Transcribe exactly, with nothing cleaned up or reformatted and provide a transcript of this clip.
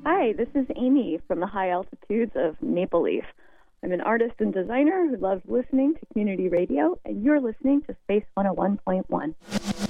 Hi, this is Amy from the high altitudes of Maple Leaf. I'm an artist and designer who loves listening to community radio, and you're listening to Space one oh one point one.